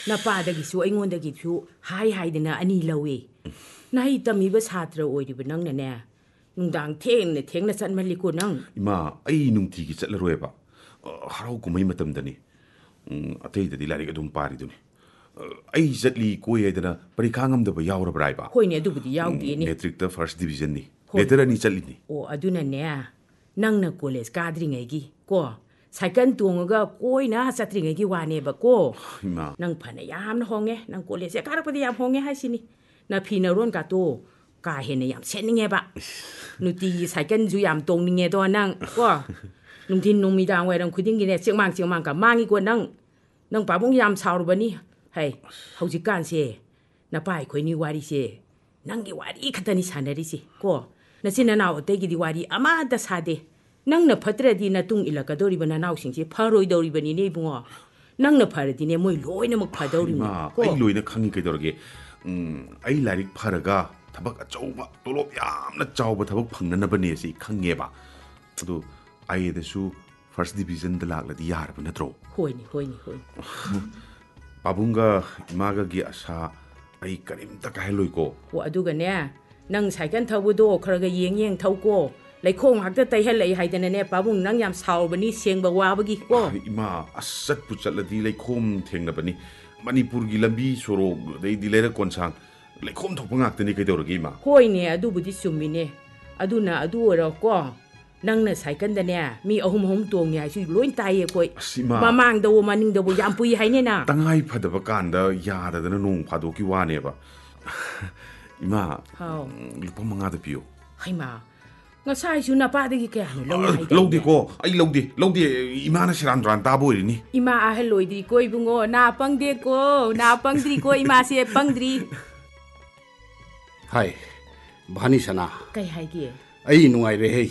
ꯅꯄꯥꯗꯒꯤꯁꯨ ꯑꯩꯉꯣꯟꯗꯒꯤꯁꯨ ꯍꯥꯏꯗꯅ ꯑꯅꯤ ꯂꯧꯏ ꯅꯍꯩ ꯇꯝꯃꯤꯕ ꯁꯥꯇ꯭ꯔ ꯑꯣꯏꯔꯤꯕ ꯅꯪꯅꯅꯦ ꯅꯨꯡꯗꯥꯡ ꯊꯦꯡꯅ ꯆꯠꯃꯜꯂꯤꯀꯣ ꯅꯪ ꯏꯃꯥ ꯑꯩ ꯅꯨꯡꯇꯤꯒꯤ ꯆꯠꯂꯔꯣꯏꯕ ꯍꯔꯥꯎ ꯀꯨꯝꯍꯩ ꯃꯇꯝꯗꯅꯤ ꯑꯇꯩꯗꯗꯤ ꯂꯥꯏꯔꯤꯛ ꯑꯗꯨꯝ ꯄꯥꯔꯤꯗꯨꯅꯤ ꯑꯩ ꯆꯠꯂꯤ ꯀꯣꯏ ꯍꯥꯏꯗꯅ ꯄꯔꯤꯈꯥ ꯉꯝꯗꯕ ꯌꯥꯎꯔꯕ꯭ꯔꯥ ꯏꯕ ꯍꯣꯏꯅꯦ ꯑꯗꯨꯕꯨꯗꯤ ꯌꯥꯎꯗꯦꯅꯦ ꯃꯦꯇ꯭ꯔꯤꯛꯇ ꯐꯥꯔꯁ ꯗꯤꯕꯤꯖꯟꯅꯤ ꯂꯦꯇꯔ ꯑꯅꯤ ꯆꯠꯂꯤꯅꯤ ꯑꯣ ꯑꯗꯨꯅꯅꯦ ꯅꯪꯅ ꯀꯣꯂꯦꯖ ꯀꯥꯗ꯭ꯔꯤꯉꯩꯒꯤ ꯀꯣ ꯁꯥꯏꯀꯜ ꯇꯣꯡꯉꯒ ꯀꯣꯏꯅ ꯆꯠꯇ꯭ꯔꯤꯉꯩꯒꯤ ꯋꯥꯅꯦꯕ ꯀꯣ ꯏꯃꯥ ꯅꯪ ꯐꯅ ꯌꯥꯝꯅ ꯍꯣꯡꯉꯦ ꯅꯪ ꯀꯣꯂꯦꯖꯁꯦ ꯀꯥꯔꯛꯄꯗ ꯌꯥꯝ ꯍꯣꯡꯉꯦ ꯍꯥꯏꯁꯤꯅꯤ ꯅꯐꯤ ꯅꯔꯣꯟꯒꯥꯇꯣ ꯀꯥ ꯍꯦꯟꯅ ꯌꯥꯝ ꯁꯦꯠꯅꯤꯡꯉꯦꯕ ꯅꯨꯡꯇꯤꯒꯤ ꯁꯥꯏꯀꯜꯁꯨ ꯌꯥꯝ ꯇꯣꯡꯅꯤꯡꯉꯦꯗꯣ ꯅꯪ ꯀꯣ ꯅꯨꯡꯊꯤꯟ ꯅꯨꯃꯤꯗꯥꯡ ꯋꯥꯏꯔꯝ ꯈꯨꯗꯤꯡꯒꯤꯅꯦ ꯆꯦꯛꯃꯥꯡꯀ ꯃꯥꯡꯉꯤꯀꯣ ꯅꯪ ꯄꯥꯕꯨꯡ ꯌꯥꯝ ꯁꯥꯎꯔꯕꯅꯤ ꯍꯩ ꯍꯧꯖꯤꯛꯀꯥꯟꯁꯦ ꯅꯄꯥ ꯑꯩꯈꯣꯏꯅꯤ ꯋꯥꯔꯤꯁꯦ ꯅꯪꯒꯤ ꯋꯥꯔꯤ ꯈꯛꯇꯅꯤ ꯁꯥꯟꯅꯔꯤꯁꯤ ꯀꯣ ꯅꯆꯤꯟ ꯅꯅꯥꯎ ꯑꯇꯩꯒꯤꯗꯤ ꯋꯥꯔꯤ ꯑꯃꯠꯇ ꯁꯥꯗꯦ ꯅꯪꯅ ꯐꯠꯇ꯭ꯔꯗꯤ ꯅꯇꯨꯡ ꯏꯜꯂꯛꯀꯗꯧꯔꯤꯕ ꯅꯅꯥꯎꯁꯤꯡꯁꯦ ꯐꯔꯣꯏꯗꯧꯔꯤꯕꯅꯤꯅꯦ ꯏꯕꯨꯡꯉꯣ ꯅꯪꯅ ꯐꯔꯗꯤꯅꯦ ꯃꯣꯏ ꯂꯣꯏꯅꯃꯛ ꯐꯗꯧꯔꯤꯕꯅꯤ ꯀꯣ ꯑꯩ ꯂꯣꯏꯅ ꯈꯪꯉꯤ ꯀꯩꯗꯧꯔꯒꯦ ꯑꯩ ꯂꯥꯏꯔꯤꯛ ꯐꯔꯒ ꯊꯕꯛ ꯑꯆꯧꯕ ꯇꯣꯂꯣꯞ ꯌꯥꯝꯅ ꯆꯥꯎꯕ ꯊꯕꯛ ꯐꯪꯅꯅꯕꯅꯦ ꯁꯤ ꯈꯪꯉꯦꯕ ꯑꯗꯣ ꯑꯩꯗꯁꯨ ꯐꯥꯔꯁ ꯗꯤꯕꯤꯖꯟꯗ ꯂꯥꯛꯂꯗꯤ ꯌꯥꯔꯕ ꯅꯠꯇ꯭ꯔꯣ ꯍꯣꯏꯅꯦ ꯄꯥꯕꯨꯡꯒ ꯏꯃꯥꯒꯒꯤ ꯑꯁꯥ ꯑꯩ ꯀꯔꯤꯝꯇ ꯀꯥꯏꯍꯜꯂꯣꯏꯀꯣ ꯑꯣ ꯑꯗꯨꯒꯅꯦ ꯅꯪ ꯁꯥꯏꯀꯜ ꯊꯧꯕꯗꯣ ꯈꯔꯒ ꯌꯦꯡ ꯊꯧꯀꯣ ꯂꯩꯈꯣꯝ ꯉꯥꯛꯇ ꯇꯩꯍꯜꯂꯛꯏ ꯍꯥꯏꯗꯅꯅꯦ ꯄꯥꯕꯨꯡ ꯅꯪ ꯌꯥꯝ ꯁꯥꯎꯔꯕꯅꯤ ꯁꯦꯡꯕ ꯋꯥꯕꯒꯤ ꯀꯣ ꯏꯃꯥ ꯆꯠꯄꯨ ꯆꯠꯂꯗꯤ ꯂꯩꯈꯣꯝ ꯊꯦꯡꯅꯕꯅꯤ ꯃꯅꯤꯄꯨꯔꯒꯤ ꯂꯝꯕꯤ ꯁꯣꯔꯣꯛ ꯑꯗꯩꯗꯤ ꯂꯩꯔꯛ ꯀꯣꯟꯁꯥꯡ ꯂꯩꯈꯣꯝ ꯊꯣꯛꯄ ꯉꯥꯛꯇꯅꯤ ꯀꯩꯗꯧꯔꯒꯦ ꯏꯃꯥ ꯍꯣꯏꯅꯦ ꯑꯗꯨꯕꯨꯗꯤ ꯆꯨꯝꯃꯤꯅꯦ ꯑꯗꯨꯅ ꯑꯗꯨ ꯑꯣꯏꯔꯣꯀꯣ ꯅꯪꯅ ꯁꯥꯏꯀꯜꯗꯅꯦ ꯃꯤ ꯑꯍꯨꯝ ꯇꯣꯡꯉꯦ ꯍꯥꯏꯁꯨ ꯂꯣꯏ ꯇꯥꯏꯌꯦ ꯑꯩꯈꯣꯏ ꯃꯃꯥꯡꯗꯕꯨ ꯃꯅꯤꯡꯗꯕꯨ ꯌꯥꯝ ꯄꯨꯏ ꯍꯥꯏꯅꯦꯅ ꯇꯉꯥꯏ ꯐꯗꯕ ꯀꯥꯟꯗ ꯌꯥꯗꯗꯅ ꯅꯣꯡ ꯐꯥꯗꯣꯛꯀꯤ ꯋꯥꯅꯦꯕ ꯏꯃꯥ ꯂꯨꯄꯥ 5ꯗ ꯄꯤꯌꯨ ꯍꯩꯃꯥ ꯉꯁꯥꯏꯁꯨ ꯅꯄꯥꯗꯒꯤ ꯀꯌꯥꯅꯣ ꯂꯧꯏ ꯍꯥꯏꯗꯥꯏꯅꯦ ꯂꯧꯗꯦꯀꯣ ꯑꯩ ꯂꯧꯗꯦ ꯏꯃꯥꯅ ꯁꯦꯔꯥꯟ ꯇꯨꯔꯥꯟ ꯇꯥꯕ ꯑꯣꯏꯔꯤꯅꯤ ꯏꯃꯥ ꯑꯍꯜ ꯑꯣꯏꯗ꯭ꯔꯤꯀꯣ ꯏꯕꯨꯡꯉꯣ ꯅꯥ ꯄꯪꯗꯦꯀꯣ ꯅꯥ ꯄꯪꯗ꯭ꯔꯤꯀꯣ ꯏꯃꯥꯁꯦ ꯄꯪꯗ꯭ꯔꯤ ꯍꯥꯏ ꯚꯥꯅꯤ ꯁꯅꯥ ꯀꯩ ꯍꯥꯏꯒꯦ ꯑꯩ ꯅꯨꯡꯉꯥꯏꯔꯦꯍꯦ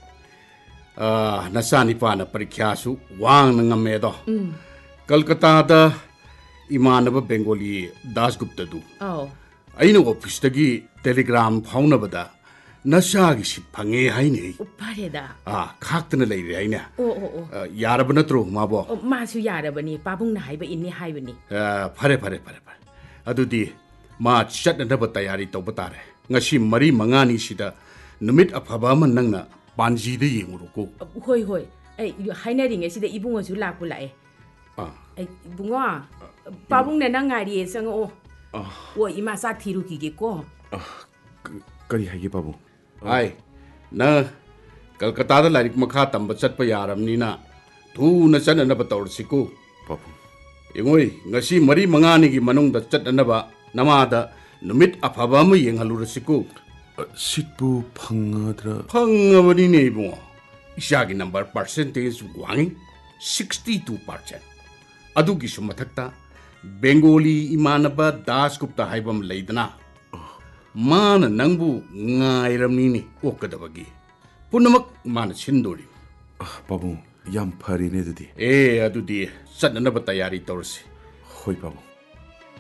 ꯅꯆꯥꯅꯤꯄꯥꯅ ꯄꯔꯤꯈ꯭ꯌꯥꯁꯨ ꯋꯥꯡꯅ ꯉꯝꯃꯦꯗꯣ ꯀꯜꯀꯇꯥꯗ ꯏꯃꯥꯟꯅꯕ ꯕꯦꯡꯒꯣꯂꯤ ꯗꯥꯁꯒꯨꯞꯇꯗꯨ ꯑꯩꯅ ꯑꯣꯐꯤꯁꯇꯒꯤ ꯇꯦꯂꯤꯒ꯭ꯔꯥꯝ ꯐꯥꯎꯅꯕꯗ ꯅꯆꯥꯒꯤ ꯁꯤꯠ ꯐꯪꯉꯦ ꯍꯥꯏꯅꯦ ꯐꯔꯦꯗ ꯈꯥꯛꯇꯅ ꯂꯩꯔꯦ ꯍꯥꯏꯅꯦ ꯌꯥꯔꯕ ꯅꯠꯇ꯭ꯔꯣ ꯃꯥꯕꯣ ꯃꯥꯁꯨ ꯌꯥꯔꯕꯅꯤ ꯄꯥꯕꯨꯡꯅ ꯍꯥꯏꯕ ꯏꯟꯅꯤ ꯍꯥꯏꯕꯅꯤ ꯐꯔꯦ ꯑꯗꯨꯗꯤ ꯃꯥ ꯆꯠꯅꯅꯕ ꯇꯌꯥꯔꯤ ꯇꯧꯕ ꯇꯥꯔꯦ ꯉꯁꯤ 4-5ꯅꯤꯁꯤꯗ ꯅꯨꯃꯤꯠ ꯑꯐꯕ ꯑꯃ ꯅꯪꯅ ꯄꯥꯟꯖꯤꯗ ꯌꯦꯡꯉꯨꯔꯣꯀꯣ ꯍꯣꯏ ꯑꯩ ꯍꯥꯏꯅꯔꯤꯉꯩꯁꯤꯗ ꯏꯕꯨꯡꯉꯣꯁꯨ ꯂꯥꯛꯄꯨ ꯂꯥꯛꯑꯦ ꯏꯕꯨꯡꯉꯣ ꯄꯥꯕꯨꯡꯅ ꯅꯪ ꯉꯥꯏꯔꯤꯌꯦ ꯆꯪꯉꯛꯑꯣ ꯑꯣ ꯏꯃꯥ ꯆꯥꯛ ꯊꯤꯔꯨꯈꯤꯒꯦꯀꯣ ꯀꯔꯤ ꯍꯥꯏꯒꯦ ꯄꯥꯕꯨꯡ ꯅꯪ ꯀꯜꯀꯇꯥꯗ ꯂꯥꯏꯔꯤꯛ ꯃꯈꯥ ꯇꯝꯕ ꯆꯠꯄ ꯌꯥꯔꯕꯅꯤꯅ ꯊꯨꯅ ꯆꯠꯅꯅꯕ ꯇꯧꯔꯁꯤꯀꯣ ꯄꯥꯕꯨꯡ ꯌꯦꯡꯉꯣꯏ ꯉꯁꯤ 4-5ꯅꯤꯒꯤ ꯃꯅꯨꯡꯗ ꯆꯠꯅꯅꯕ ꯅꯃꯥꯗ ꯅꯨꯃꯤꯠ ꯑꯐꯕ ꯑꯃ ꯌꯦꯡꯍꯜꯂꯨꯔꯁꯤꯀꯣ ꯁꯤꯠꯄꯨ ꯐꯪꯉꯕꯅꯤꯅꯦ ꯏꯕꯨꯡꯉꯣ ꯏꯆꯥꯒꯤ ꯅꯝꯕꯔ ꯄꯥꯔꯁꯦꯟꯇꯦꯖ ꯋꯥꯡꯉꯤ 62%. ꯑꯗꯨꯒꯤꯁꯨ ꯃꯊꯛꯇ ꯕꯦꯡꯒꯣꯂꯤ ꯏꯃꯥꯟꯅꯕ ꯗꯥꯁꯒꯨꯞꯇ ꯍꯥꯏꯕ ꯑꯃ ꯂꯩꯗꯅ ꯃꯥꯅ ꯅꯪꯕꯨ ꯉꯥꯏꯔꯝꯅꯤꯅꯦ ꯑꯣꯛꯀꯗꯕꯒꯤ ꯄꯨꯝꯅꯃꯛ ꯃꯥꯅ ꯁꯤꯟꯗꯣꯔꯤ ꯄꯥꯕꯨꯡ ꯌꯥꯝ ꯐꯔꯦꯅꯦ ꯑꯗꯨꯗꯤ ꯑꯗꯨꯗꯤ ꯆꯠꯅꯅꯕ ꯇꯌꯥꯔꯤ ꯇꯧꯔꯁꯤ ꯍꯣꯏ ꯄꯥꯕꯨꯡ